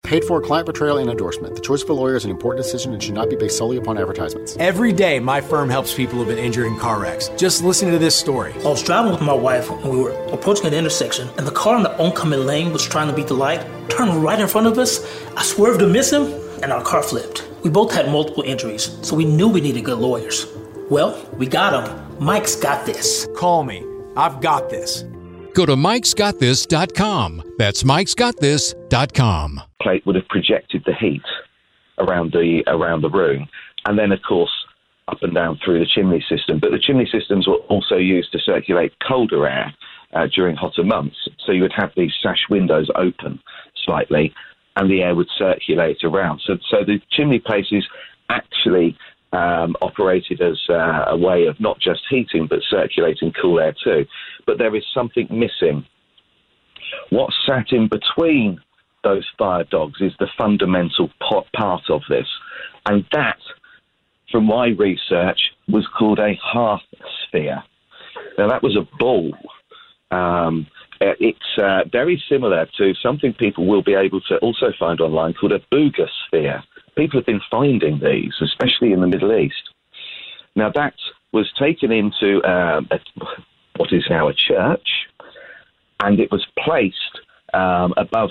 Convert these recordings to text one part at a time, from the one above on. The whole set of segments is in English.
Paid for client portrayal and endorsement. The choice of a lawyer is an important decision and should not be based solely upon advertisements. Every day, my firm helps people who've been injured in car wrecks. Just listen to this story. I was driving with my wife and we were approaching an intersection, and the car in the oncoming lane was trying to beat the light, turned right in front of us. I swerved to miss him, and our car flipped. We both had multiple injuries, so we knew we needed good lawyers. Well, we got him. Mike's got this. Call me. I've got this. Go to mikesgotthis.com. That's mikesgotthis.com. Plate would have projected the heat around the room, and then, of course, up and down through the chimney system. But the chimney systems were also used to circulate colder air during hotter months. So you would have these sash windows open slightly, and the air would circulate around. So the chimney places actually operated as a way of not just heating but circulating cool air too. But there is something missing. What sat in between those fire dogs is the fundamental part of this, and that, from my research, was called a hearth sphere. Now, that was a ball. It's very similar to something people will be able to also find online called a booger sphere. People have been finding these, especially in the Middle East. Now, that was taken into what is now a church, and it was placed above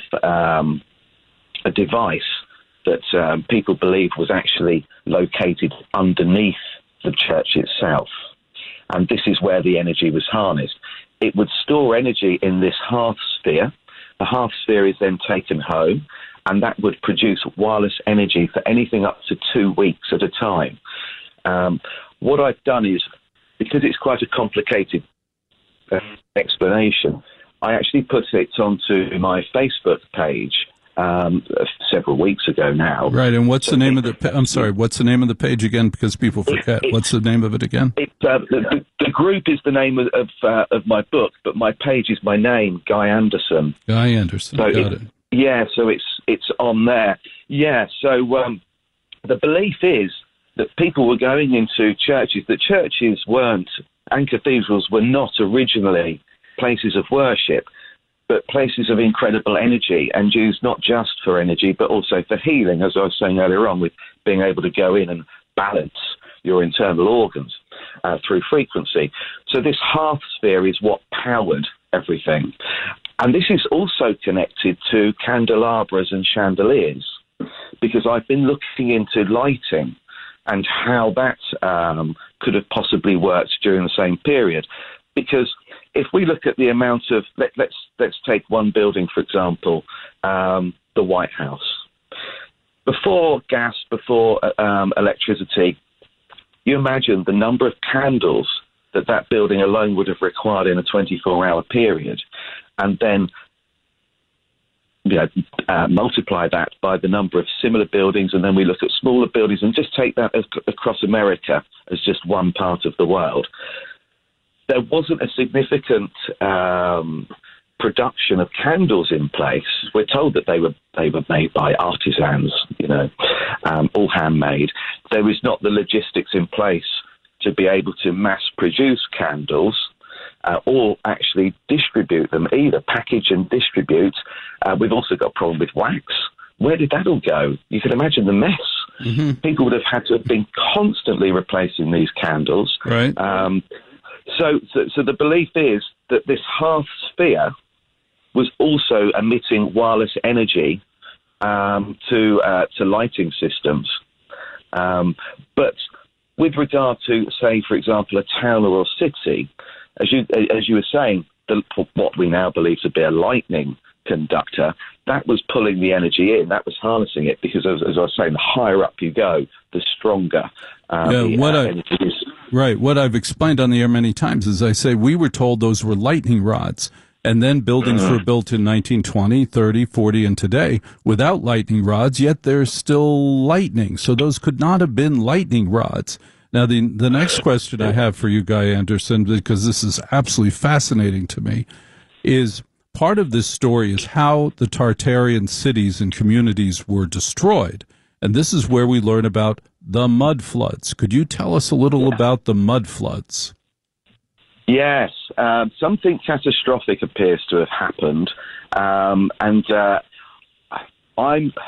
a device that people believe was actually located underneath the church itself. And this is where the energy was harnessed. It would store energy in this hearth sphere. The hearth sphere is then taken home, and that would produce wireless energy for anything up to 2 weeks at a time. What I've done is, because it's quite a complicated explanation, I actually put it onto my Facebook page several weeks ago now. Right, and what's the name of the? I'm sorry, what's the name of the page again? Because people forget. What's the name of it again? The group is the name of my book, but my page is my name, Guy Anderson. Guy Anderson. So Got it. Yeah, so it's on there. Yeah, so the belief is that people were going into churches. That churches weren't, and cathedrals were not originally places of worship, but places of incredible energy, and used not just for energy, but also for healing, as I was saying earlier on, with being able to go in and balance your internal organs through frequency. So this hearth sphere is what powered everything. And this is also connected to candelabras and chandeliers, because I've been looking into lighting and how that could have possibly worked during the same period. Because if we look at the amount of, let's take one building, for example, the White House. Before gas, before electricity, you imagine the number of candles that building alone would have required in a 24-hour period, and then multiply that by the number of similar buildings, and then we look at smaller buildings and just take that across America as just one part of the world. There wasn't a significant production of candles in place. We're told that they were made by artisans, all handmade. There is not the logistics in place to be able to mass produce candles or actually distribute them, either package and distribute. We've also got a problem with wax. Where did that all go? You can imagine the mess. Mm-hmm. People would have had to have been constantly replacing these candles. Right. So the belief is that this hearth sphere was also emitting wireless energy to lighting systems. But with regard to, say, for example, a town or a city, as you were saying, what we now believe to be a lightning conductor, that was pulling the energy in, that was harnessing it, because as I was saying, the higher up you go, the stronger energy is. Right. What I've explained on the air many times is I say we were told those were lightning rods, and then buildings were built in 1920, 30, 40, and today without lightning rods, yet there's still lightning. So those could not have been lightning rods. Now, the next question I have for you, Guy Anderson, because this is absolutely fascinating to me, is part of this story is how the Tartarian cities and communities were destroyed. And this is where we learn about the mud floods. Could you tell us a little about the mud floods? Yes, something catastrophic appears to have happened, and I'm